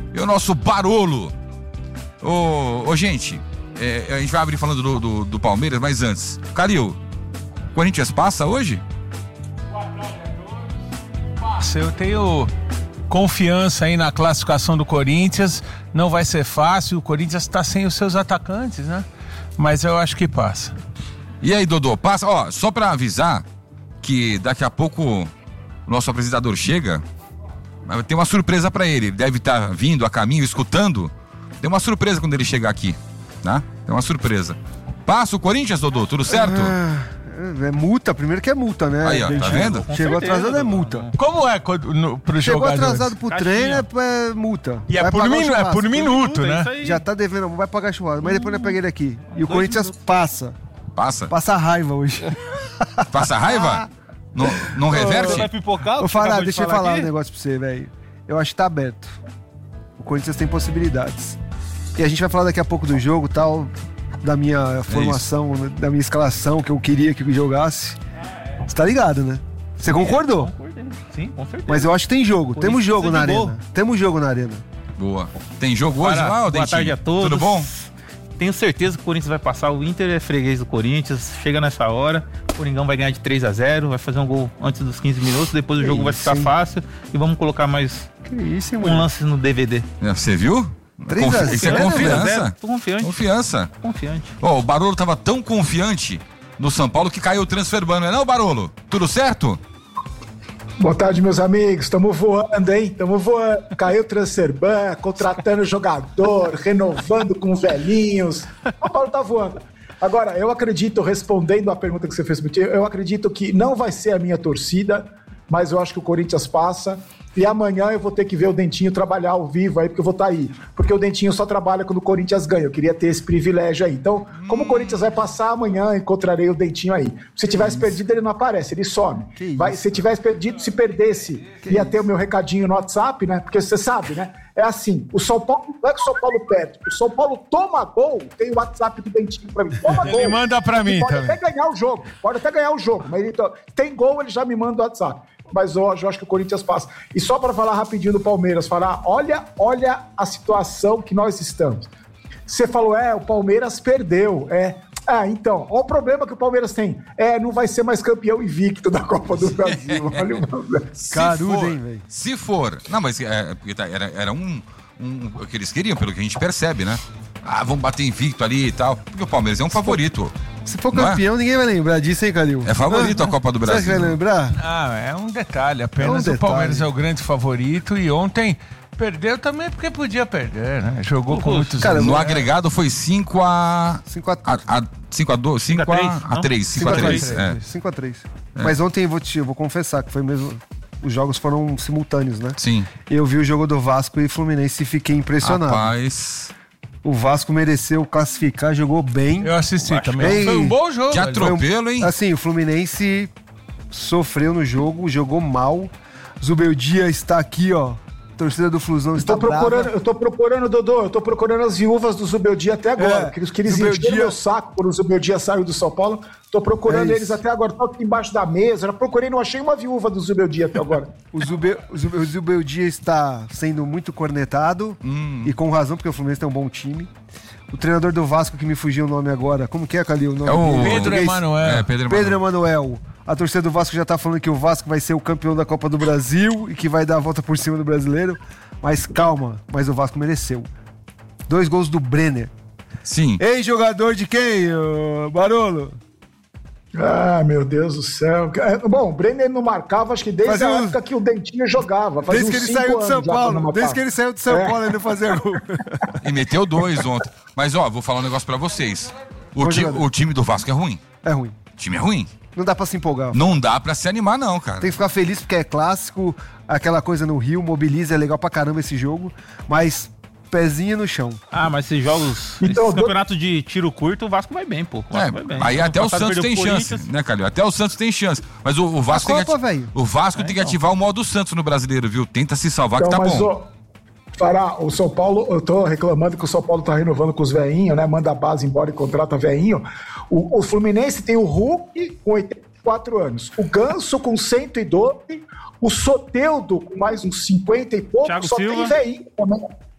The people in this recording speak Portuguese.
e o nosso Barolo. Ô, gente, a gente vai abrir falando do Palmeiras, mas antes. Calil, Corinthians passa hoje? Passa, eu tenho confiança aí na classificação do Corinthians. Não vai ser fácil, o Corinthians está sem os seus atacantes, né? Mas eu acho que passa. E aí, Dodô, passa? Ó, só pra avisar que daqui a pouco o nosso apresentador chega, tem uma surpresa pra ele. Ele deve estar vindo a caminho, escutando. Tem uma surpresa quando ele chegar aqui, né? Tem uma surpresa. Passa o Corinthians, Dodô, tudo certo? É multa, primeiro que é multa, né? Aí, ó, tá vendo? Chegou atrasado é multa. Como é pro jogador? Chegou atrasado pro treino é multa. E é por minuto, né? Já tá devendo, vai pagar churrasco. Mas depois eu peguei ele aqui. E o Corinthians passa. Passa raiva hoje. Passa raiva? Não reverte? Vai pipocar? Vou falar, deixa eu falar um negócio pra você, velho. Eu acho que tá aberto. O Corinthians tem possibilidades. E a gente vai falar daqui a pouco do jogo, tal, da minha formação, da minha escalação, que eu queria que jogasse. Você tá ligado, né? Você concordou? Concordei. Sim, com certeza. Mas eu acho que tem jogo. Temos jogo na arena. Temos jogo na arena. Boa. Tem jogo hoje lá, ô Dentinho? Boa tarde a todos. Tudo bom? Tenho certeza que o Corinthians vai passar. O Inter é freguês do Corinthians. Chega nessa hora, o Coringão vai ganhar de 3-0, vai fazer um gol antes dos 15 minutos, depois o jogo vai ficar fácil e vamos colocar mais um lance no DVD. Você viu? 3-0. Isso é confiança. Tô confiante. Confiante. Ó, o Barolo tava tão confiante no São Paulo que caiu o transfer ban, não é não, Barolo? Tudo certo? Boa tarde, meus amigos. Estamos voando, hein? Estamos voando. Caiu o transfer ban, contratando jogador, renovando com velhinhos. O Paulo tá voando. Agora, eu acredito, respondendo a pergunta que você fez, eu acredito que não vai ser a minha torcida, mas eu acho que o Corinthians passa. E amanhã eu vou ter que ver o Dentinho trabalhar ao vivo aí, porque eu vou estar aí. Porque o Dentinho só trabalha quando o Corinthians ganha. Eu queria ter esse privilégio aí. Então, como o Corinthians vai passar amanhã, encontrarei o Dentinho aí. Se tivesse perdido, ele não aparece, ele some. Se tivesse perdido, se perdesse, ia ter o meu recadinho no WhatsApp, né? Porque você sabe, né? É assim, o São Paulo, não é que o São Paulo perde. O São Paulo toma gol, tem o WhatsApp do Dentinho pra mim. Toma gol. Ele manda pra mim pode também. Pode até ganhar o jogo, mas ele tem gol, ele já me manda o WhatsApp. Mas hoje eu acho que o Corinthians passa. E só para falar rapidinho do Palmeiras, falar, olha a situação que nós estamos. Você falou, o Palmeiras perdeu, então, olha o problema que o Palmeiras tem. Não vai ser mais campeão invicto da Copa do Brasil. Olha o problema. Carudo, hein, velho? Se for. Não, mas era um o que eles queriam, pelo que a gente percebe, né? Vamos bater invicto ali e tal. Porque o Palmeiras é um favorito. Se for campeão, ninguém vai lembrar disso, hein, Calil? É favorito a Copa do Brasil. Será que vai lembrar? É um detalhe. Apenas o Palmeiras é o grande favorito e ontem perdeu também porque podia perder, né? Jogou com muitos... Cara, no agregado foi 5-3. 5-3. Mas ontem eu vou confessar que foi mesmo... Os jogos foram simultâneos, né? Sim. Eu vi o jogo do Vasco e Fluminense e fiquei impressionado. Rapaz... O Vasco mereceu classificar, jogou bem. Eu assisti também. Foi um bom jogo. Que atropelo, hein? Assim, o Fluminense sofreu no jogo, jogou mal. Zubeldia está aqui, ó. A torcida do Flusão está brava. Eu tô procurando, Dodô, as viúvas do Zubeldia até agora. Que eles encheram meu saco quando o Zubeldia saiu do São Paulo. Tô procurando eles até agora. Tô aqui embaixo da mesa. Já procurei, não achei uma viúva do Zubeldia até agora. O Zubeldia está sendo muito cornetado. E com razão, porque o Fluminense tem um bom time. O treinador do Vasco, que me fugiu o nome agora. Como que é, Calil? É o Pedro Emanuel. Pedro Emanuel. A torcida do Vasco já tá falando que o Vasco vai ser o campeão da Copa do Brasil e que vai dar a volta por cima do brasileiro. Mas calma, mas o Vasco mereceu. 2 gols do Brenner. Sim. Ex-jogador de quem, Barolo? Meu Deus do céu. Bom, o Brenner não marcava, acho que desde a época que o Dentinho jogava. Desde que ele saiu de São Paulo. Desde que ele saiu de São Paulo, ele não fazia gol. E meteu 2 ontem. Mas, vou falar um negócio pra vocês. O time do Vasco é ruim. É ruim. O time é ruim. Não dá pra se empolgar. Não dá pra se animar, não, cara. Tem que ficar feliz porque é clássico, aquela coisa no Rio, mobiliza, é legal pra caramba esse jogo, mas pezinho no chão. Mas esses jogos, então, esse campeonato de tiro curto, o Vasco vai bem, pô. Vai bem. Aí até o Santos tem chance, né, Calil? Até o Santos tem chance. Mas o Vasco tem que ativar o modo Santos no brasileiro, viu? Tenta se salvar que tá bom. O São Paulo, eu tô reclamando que o São Paulo tá renovando com os veinhos, né? Manda a base embora e contrata veinho. O Fluminense tem o Hulk com 84 anos, o Ganso com 112, o Soteldo com mais uns 50 e pouco, Thiago só Silva. tem veinho também.